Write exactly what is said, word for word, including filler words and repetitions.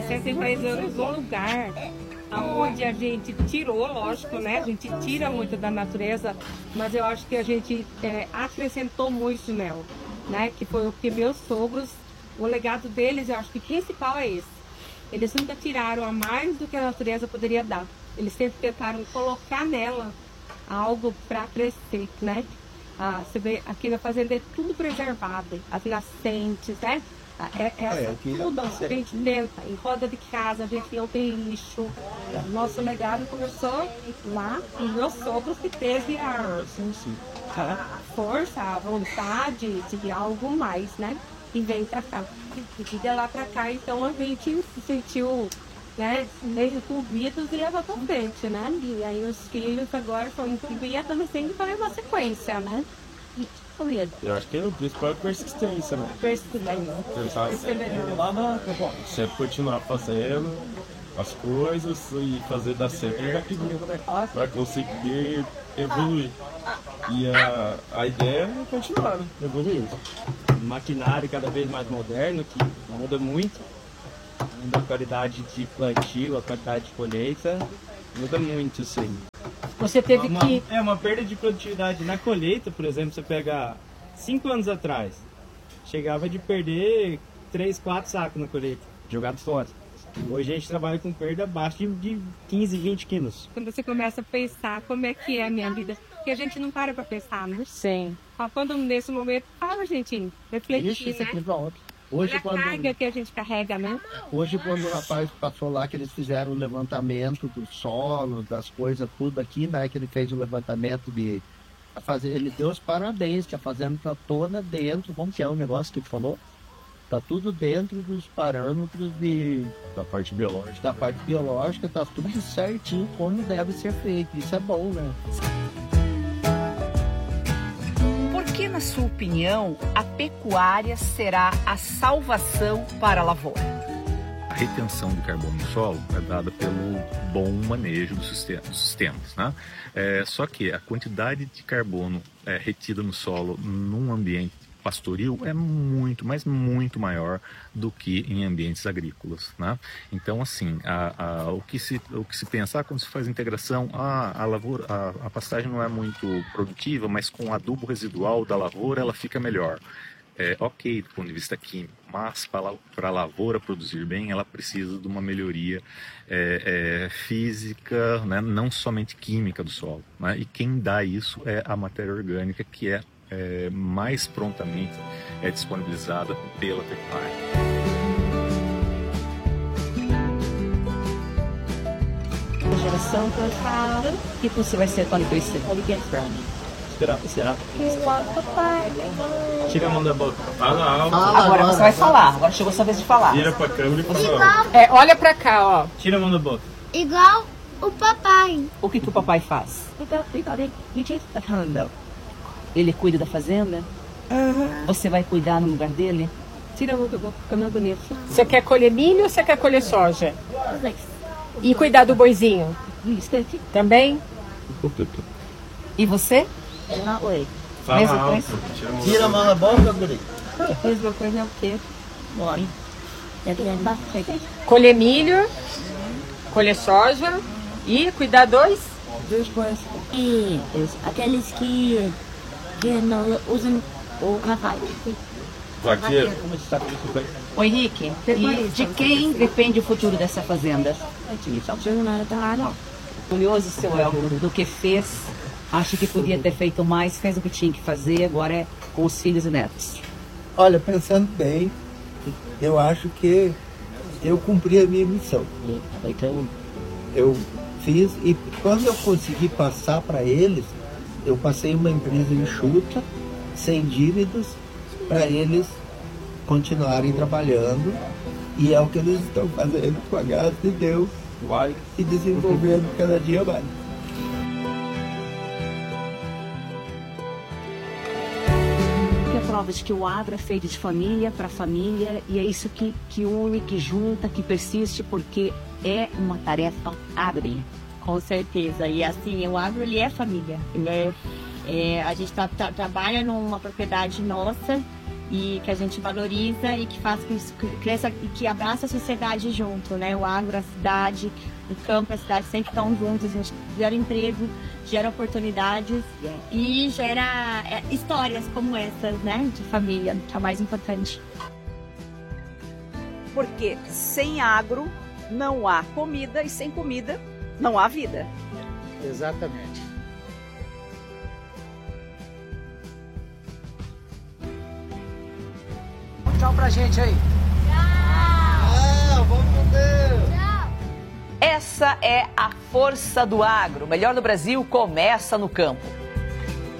sessenta e três anos num lugar onde a gente tirou, lógico, né? A gente tira muito da natureza, mas eu acho que a gente é, acrescentou muito nela, né? Que foi o que meus sogros, o legado deles, eu acho que o principal é esse. Eles nunca tiraram a mais do que a natureza poderia dar. Eles sempre tentaram colocar nela algo para crescer, né? Ah, você vê aqui na fazenda é tudo preservado, as nascentes, né? É, é, é tudo, a gente tenta, em roda de casa, a gente não tem lixo. Nosso legado começou lá, e meus sogros que teve a, a força, a vontade de algo mais, né? E veio pra cá. E de lá pra cá, então a gente se sentiu, né, meio incumbidos e levou pra frente, né? E aí os filhos agora foram incumbidos, mas sempre foi uma sequência, né? Eu acho que o principal é persistência, né? Persistência. Sempre continuar fazendo as coisas e fazer dar certo para conseguir evoluir. E a, a ideia é continuar, né? Evoluir. Maquinário cada vez mais moderno, que muda muito. Muda a qualidade de plantio, a qualidade de colheita. Muda muito isso aí. Você teve uma, que... É uma perda de produtividade na colheita, por exemplo, você pega cinco anos atrás, chegava de perder três, quatro sacos na colheita, jogados fora. Hoje a gente trabalha com perda abaixo de, de quinze, vinte quilos. Quando você começa a pensar como é que é a minha vida, porque a gente não para pra pensar, né? Sim. Quando nesse momento, fala, gente, refletir, Isso, né? aqui volta. Hoje, a quando, carga que a gente carrega, né? hoje, quando o rapaz passou lá, que eles fizeram o levantamento do solo, das coisas, tudo aqui, né? Que ele fez o levantamento de a fazer, ele deu os parabéns, que a fazenda tá toda dentro, como que é o negócio que ele falou? Tá tudo dentro dos parâmetros de, Da parte biológica. da parte biológica, tá tudo certinho como deve ser feito. Isso é bom, né? Por que, na sua opinião, a pecuária será a salvação para a lavoura? A retenção de carbono no solo é dada pelo bom manejo dos sistemas, dos sistemas, né? É, só que a quantidade de carbono é, retida no solo num ambiente pastoril é muito, mas muito maior do que em ambientes agrícolas, né? Então, assim, a, a, o, que se, o que se pensa, ah, quando se faz integração, ah, a, lavoura, a, a pastagem não é muito produtiva, mas com o adubo residual da lavoura ela fica melhor. É, ok, do ponto de vista químico, mas para a lavoura produzir bem, ela precisa de uma melhoria é, é, física, né? Não somente química do solo, né? E quem dá isso é a matéria orgânica, que é É, mais prontamente é disponibilizada pela pecuária. A geração passada, o que você vai ser quando crescer? Será? Será? Tira a mão da boca. Fala alto. Agora você vai falar, agora chegou a sua vez de falar. Vira pra câmera e fala. É, olha pra cá, ó. Tira a mão da boca. Igual o papai. O que, que o papai faz? Ele cuida da fazenda? Uhum. Você vai cuidar no lugar dele? Tira a mão que eu vou ficar mais bonito. Você quer colher milho ou você quer colher soja? E cuidar do boizinho? Também? E você? Oi. Fala Mesma alto. coisa? Tira a mão Tira a mão da boca, guri. Mesma coisa é o quê? Colher Colher milho, colher soja e cuidar dois? Duas coisas. E aqueles que, que não usam o cavalo. Vaqueiro. Ô Henrique, e de quem depende o futuro dessa fazenda? Orgulhoso, seu Elvio, do que fez, acha que podia ter feito mais, fez o que tinha que fazer, agora é com os filhos e netos. Olha, pensando bem, eu acho que eu cumpri a minha missão. Então, eu fiz, e quando eu consegui passar para eles, eu passei uma empresa enxuta, sem dívidas, para eles continuarem trabalhando, e é o que eles estão fazendo com a graça de Deus, vai se desenvolvendo cada dia mais. Que é prova de que o agro é feito de família para família, e é isso que, que une, que junta, que persiste, porque é uma tarefa árdua. Com certeza, e assim, o agro ele é família, né? É, a gente tá, tá, trabalha numa propriedade nossa e que a gente valoriza e que faz que isso cresça e que abraça a sociedade junto, né? O agro, a cidade, o campo, a cidade sempre estão juntos, a gente gera emprego, gera oportunidades e gera é, histórias como essas, né? De família, que é o mais importante. Porque sem agro não há comida e sem comida não há vida. Exatamente. Tchau pra gente aí. Tchau! Vamos com Deus! Tchau! Essa é a força do agro. O melhor do Brasil começa no campo.